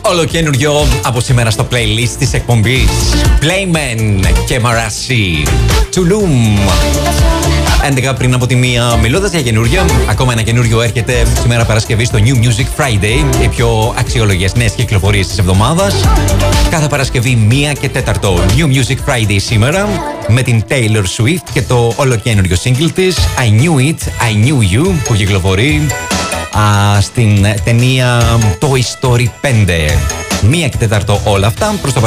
Ολοκένουργιο από σήμερα στο playlist της εκπομπής. Playmen και Marassi. Tulum. 11 πριν από τη μία, μιλώντας για καινούργια. Ακόμα ένα καινούριο έρχεται σήμερα Παρασκευή στο New Music Friday. Οι πιο αξιόλογες νέες κυκλοφορίες της εβδομάδας. Κάθε Παρασκευή 1 και 4. New Music Friday σήμερα με την Taylor Swift και το ολοκένουργιο single της I Knew It, I Knew You που κυκλοφορεί στην ταινία Toy Story 5. 1 και 4 όλα αυτά προς το